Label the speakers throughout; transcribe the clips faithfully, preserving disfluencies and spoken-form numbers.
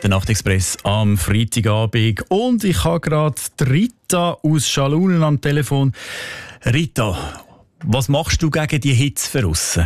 Speaker 1: Der Nachtexpress am Freitagabend. Und ich habe gerade Rita aus Schalunen am Telefon. Rita, was machst du gegen die Hitze draussen?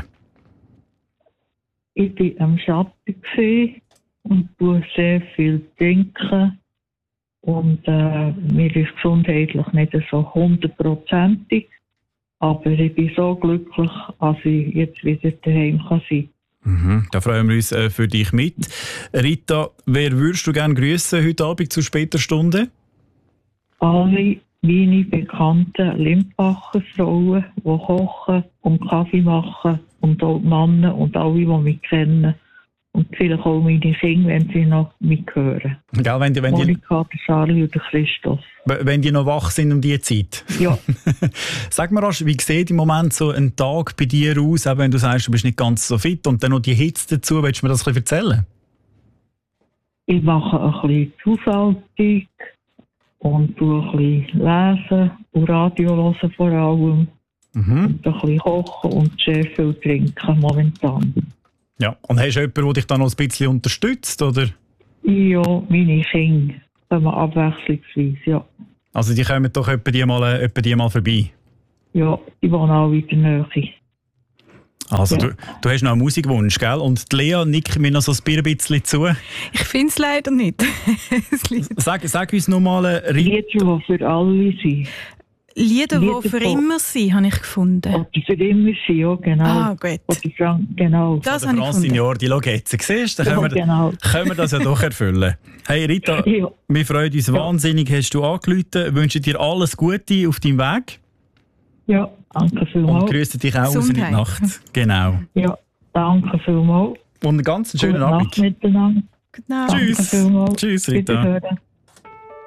Speaker 2: Ich war am Schatten und tue sehr viel trinken. Und äh, mir ist gesundheitlich nicht so hundertprozentig. Aber ich bin so glücklich, dass ich jetzt wieder daheim sein kann.
Speaker 1: Mhm, da freuen wir uns äh, für dich mit. Rita, wer würdest du gerne grüßen heute Abend zu später Stunde?
Speaker 2: Alle meine bekannten Limpacher Frauen, die kochen und Kaffee machen, und auch die Männer und alle, die mich kennen. Und vielleicht auch meine Kinder, wenn sie noch mithören.
Speaker 1: Gell, wenn die, wenn
Speaker 2: Monika, der Charlie und der Christoph.
Speaker 1: Wenn die noch wach sind um diese Zeit.
Speaker 2: Ja.
Speaker 1: Sag mir, Rasch, wie sieht im Moment so ein Tag bei dir aus, auch wenn du sagst, du bist nicht ganz so fit und dann noch die Hitze dazu? Willst du mir das ein bisschen erzählen?
Speaker 2: Ich mache ein bisschen Haushaltung und tue ein bisschen lesen und Radio hören vor allem. Mhm. Und ein bisschen kochen und sehr viel trinken momentan.
Speaker 1: Ja, und hast du jemanden, der dich dann noch ein bisschen unterstützt, oder?
Speaker 2: Ja, meine Kinder kommen abwechslungsweise, ja.
Speaker 1: Also die kommen doch etwa die mal, etwa die mal vorbei?
Speaker 2: Ja, die wohnen alle in der Nähe.
Speaker 1: Also
Speaker 2: ja.
Speaker 1: du, du hast noch einen Musikwunsch, gell? Und die Lea nickt mir noch so ein bisschen zu.
Speaker 3: Ich finde es leider nicht.
Speaker 1: sag, sag uns noch mal... Äh,
Speaker 2: Lieder, die für alle sind.
Speaker 3: Lieder, die für immer sind, habe ich gefunden.
Speaker 2: Oh, die für immer sind, ja, genau.
Speaker 3: Ah, gut.
Speaker 2: Oder Frank, genau.
Speaker 3: Das habe ich gefunden.
Speaker 1: Senior, die Logetze. Siehst du, dann können,
Speaker 2: ja, genau.
Speaker 1: wir, können wir das ja doch erfüllen. Hey Rita, ja. Wir freuen uns ja. wahnsinnig, hast du angerufen. Wünschen dir alles Gute auf deinem Weg.
Speaker 2: Ja, danke vielmals.
Speaker 1: Und grüßen dich auch raus in die Nacht. Genau.
Speaker 2: Ja, danke vielmals.
Speaker 1: Und einen ganz schönen Abend.
Speaker 2: Gute Nacht miteinander.
Speaker 3: Gute Nacht.
Speaker 1: Tschüss. Tschüss, Rita.